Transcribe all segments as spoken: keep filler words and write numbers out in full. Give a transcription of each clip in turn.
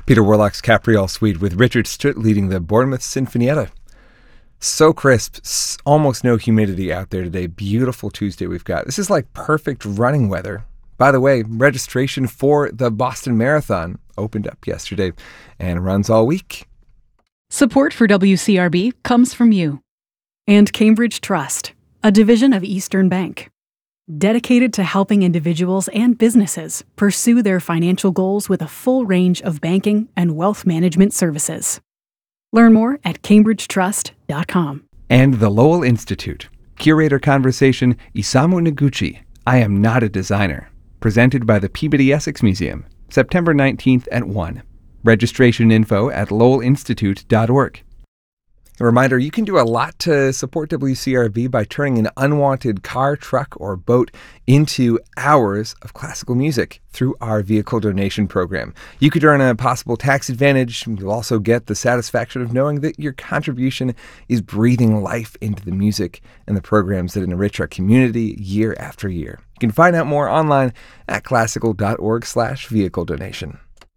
Peter Warlock's Capriole Suite with Richard Strutt leading the Bournemouth Sinfonietta. So crisp, s- almost no humidity out there today. Beautiful Tuesday we've got. This is like perfect running weather. By the way, registration for the Boston Marathon opened up yesterday and runs all week. Support for W C R B comes from you and Cambridge Trust, a division of Eastern Bank, dedicated to helping individuals and businesses pursue their financial goals with a full range of banking and wealth management services. Learn more at cambridge trust dot com. And the Lowell Institute. Curator Conversation Isamu Noguchi, I Am Not a Designer. Presented by the Peabody Essex Museum, September nineteenth at one. Registration info at lowell institute dot org. A reminder, you can do a lot to support W C R B by turning an unwanted car, truck, or boat into hours of classical music through our vehicle donation program. You could earn a possible tax advantage. You'll also get the satisfaction of knowing that your contribution is breathing life into the music and the programs that enrich our community year after year. You can find out more online at classical dot org slash vehicle donation.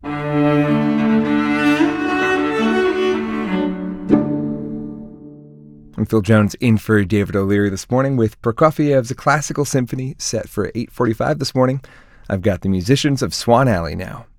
I'm Phil Jones in for David O'Leary this morning with Prokofiev's A Classical Symphony set for eight forty-five this morning. I've got the musicians of Swan Alley now.